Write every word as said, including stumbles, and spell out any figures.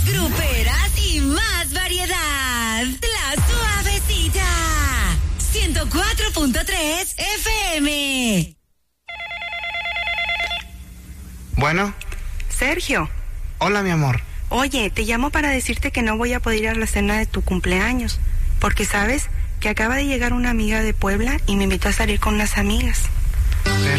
gruperas y más variedad. La Suavecita. ciento cuatro punto tres F M. Bueno. Sergio. Hola, mi amor. Oye, te llamo para decirte que no voy a poder ir a la cena de tu cumpleaños, porque sabes que acaba de llegar una amiga de Puebla y me invitó a salir con unas amigas.